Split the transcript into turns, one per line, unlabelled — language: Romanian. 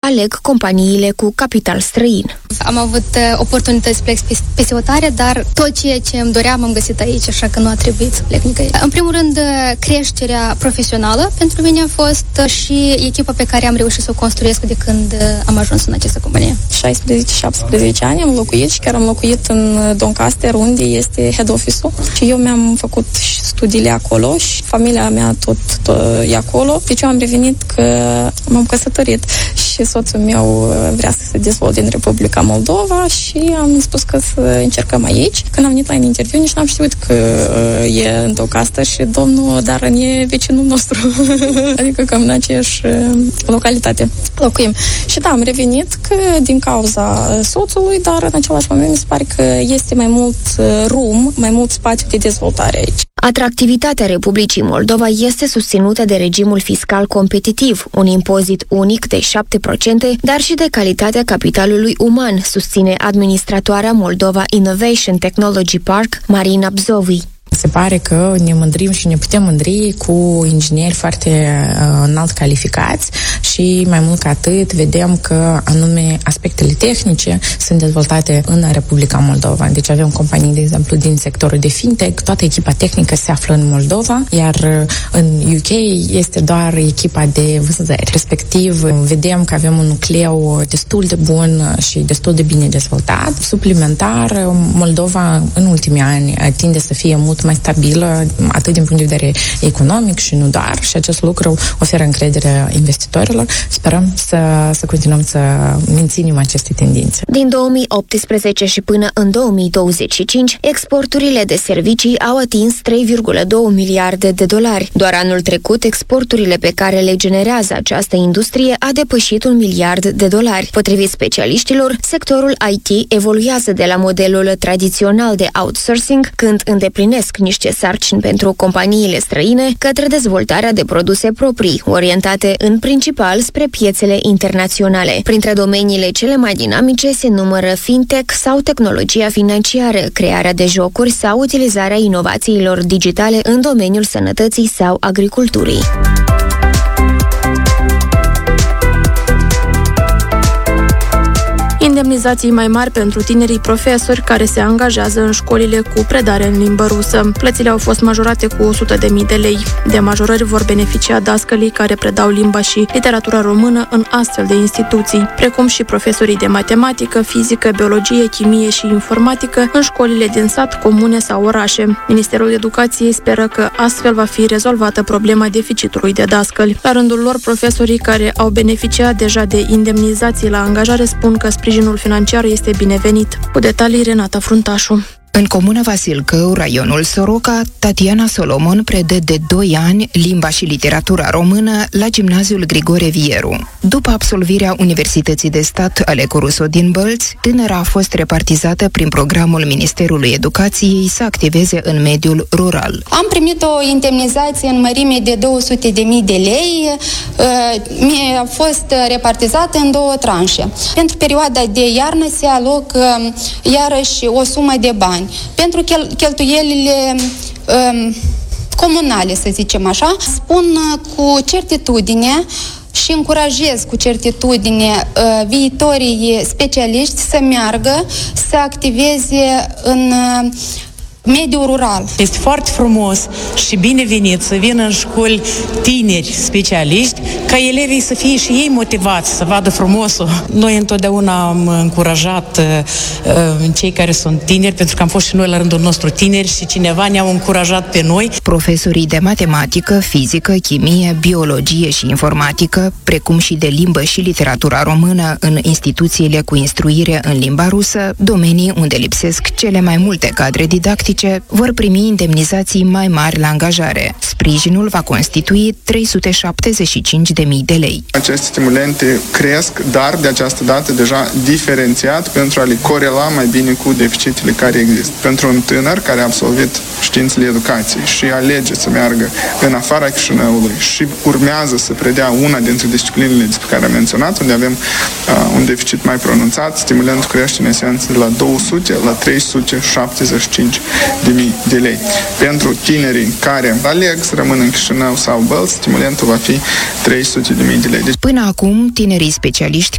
aleg companiile cu capital străin.
Am avut oportunități peste hotare, dar tot ceea ce îmi doream am găsit aici, așa că nu a trebuit să plec nicăieri. În primul rând, creșterea profesională pentru mine a fost și echipa pe care am reușit să o construiesc de când am ajuns în această companie.
16-17 ani am locuit și chiar am locuit în Doncaster, unde este head office-ul. Și eu mi-am făcut studiile acolo și familia mea tot e acolo. Deci eu am revenit că m-am căsătorit și soțul meu vrea să se dezvolte în Republica Moldova și am spus că să încercăm aici. Când am venit la interviu, nici n-am știut că e în Doncaster și domnul Daran e vecinul nostru. Adică cam în aceeași localitate locuim. Și da, am revenit că din cauza soțului, dar în același moment mi se pare că este mai mult mai mult spațiu de dezvoltare aici.
Atractivitatea Republicii Moldova este susținută de regimul fiscal competitiv, un impozit unic de 7%, dar și de calitatea capitalului uman, susține administratoarea Moldova Innovation Technology Park, Marina Bzovi.
Se pare că ne mândrim și ne putem mândri cu ingineri foarte înalt calificați și mai mult ca atât vedem că anume aspectele tehnice sunt dezvoltate în Republica Moldova. Deci avem companii, de exemplu, din sectorul de fintech, toată echipa tehnică se află în Moldova, iar în UK este doar echipa de vânzări. Respectiv, vedem că avem un nucleu destul de bun și destul de bine dezvoltat. Suplimentar, Moldova în ultimii ani tinde să fie mult mai stabilă, atât din punct de vedere economic și nu doar, și acest lucru oferă încredere investitorilor. Sperăm să continuăm să menținem aceste tendințe.
Din 2018 și până în 2025, exporturile de servicii au atins 3,2 miliarde de dolari. Doar anul trecut, exporturile pe care le generează această industrie a depășit 1 miliard de dolari. Potrivit specialiștilor, sectorul IT evoluează de la modelul tradițional de outsourcing, când îndeplinesc niște sarcini pentru companiile străine, către dezvoltarea de produse proprii, orientate în principal spre piețele internaționale. Printre domeniile cele mai dinamice se numără fintech sau tehnologia financiară, crearea de jocuri sau utilizarea inovațiilor digitale în domeniul sănătății sau agriculturii.
Indemnizații mai mari pentru tinerii profesori care se angajează în școlile cu predare în limbă rusă. Plățile au fost majorate cu 100.000 de lei. De majorări vor beneficia dascălii care predau limba și literatura română în astfel de instituții, precum și profesorii de matematică, fizică, biologie, chimie și informatică în școlile din sat, comune sau orașe. Ministerul Educației speră că astfel va fi rezolvată problema deficitului de dascăli. La rândul lor, profesorii care au beneficiat deja de indemnizații la angajare spun că sprijinul financiar este binevenit. Cu detalii, Renata Fruntașu.
În comuna Vasilcău, raionul Soroca, Tatiana Solomon predă de 2 ani limba și literatura română la Gimnaziul Grigore Vieru. După absolvirea Universității de Stat Alecu Russo din Bălți, tânăra a fost repartizată prin programul Ministerului Educației să activeze în mediul rural.
Am primit o indemnizație în mărime de 200.000 de lei. Mi-a fost repartizată în 2 tranșe. Pentru perioada de iarnă se alocă iarăși o sumă de bani pentru cheltuielile comunale, să zicem așa. Spun cu certitudine și încurajez cu certitudine viitorii specialiști să meargă, să activeze în mediul rural.
Este foarte frumos și binevenit să vină în școli tineri specialiști, ca elevii să fie și ei motivați să vadă frumosul. Noi întotdeauna am încurajat cei care sunt tineri, pentru că am fost și noi la rândul nostru tineri și cineva ne-au încurajat pe noi.
Profesorii de matematică, fizică, chimie, biologie și informatică, precum și de limbă și literatura română în instituțiile cu instruire în limba rusă, domenii unde lipsesc cele mai multe cadre didactice, vor primi indemnizații mai mari la angajare. Sprijinul va constitui 375.000 de lei.
Aceste stimulente cresc, dar de această dată deja diferențiat pentru a le corela mai bine cu deficitele care există. Pentru un tânăr care a absolvit științele educației și alege să meargă în afara Chișinăului și urmează să predea una dintre disciplinele despre care am menționat, unde avem un deficit mai pronunțat, stimulentul crește în esență de la 200 la 375.000 de lei. Pentru tinerii care aleg să rămână în Chișinău sau Bălți, stimulentul va fi 300.000 de lei.
Până acum, tinerii specialiști